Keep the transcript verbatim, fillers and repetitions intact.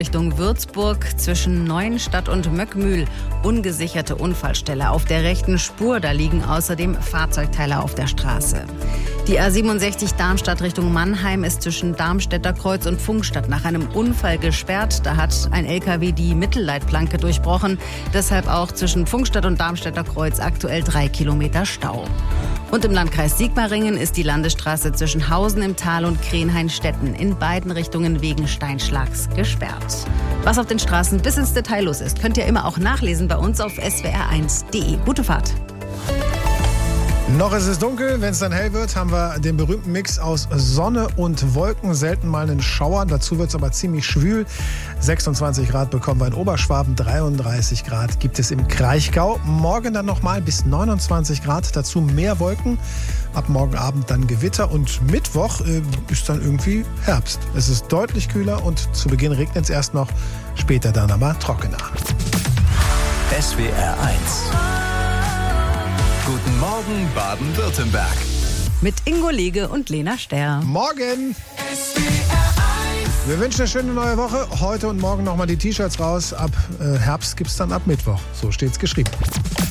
Richtung Würzburg zwischen Neuenstadt und Möckmühl. Ungesicherte Unfallstelle auf der rechten Spur. Da liegen außerdem Fahrzeugteile auf der Straße. Die A siebenundsechzig Darmstadt Richtung Mannheim ist zwischen Darmstädter Kreuz und Funkstadt nach einem Unfall gesperrt. Da hat ein L K W die Mittelleitplanke durchbrochen. Deshalb auch zwischen Funkstadt und Darmstädter Kreuz aktuell drei Kilometer Stau. Und im Landkreis Sigmaringen ist die Landesstraße zwischen Hausen im Tal und Krenhain-Stetten in beiden Richtungen wegen Steinschlags gesperrt. Was auf den Straßen bis ins Detail los ist, könnt ihr immer auch nachlesen bei uns auf s w r eins punkt d e. Gute Fahrt! Noch ist es dunkel, wenn es dann hell wird, haben wir den berühmten Mix aus Sonne und Wolken, selten mal einen Schauer. Dazu wird es aber ziemlich schwül. sechsundzwanzig Grad bekommen wir in Oberschwaben, dreiunddreißig Grad gibt es im Kraichgau. Morgen dann nochmal bis neunundzwanzig Grad, dazu mehr Wolken. Ab morgen Abend dann Gewitter und Mittwoch äh, ist dann irgendwie Herbst. Es ist deutlich kühler und zu Beginn regnet es erst noch, später dann aber trockener. S W R eins. Guten Morgen, Baden-Württemberg. Mit Ingo Lege und Lena Sterr. Morgen! Wir wünschen eine schöne neue Woche. Heute und morgen nochmal die T-Shirts raus. Ab äh, Herbst gibt es dann ab Mittwoch. So steht's geschrieben.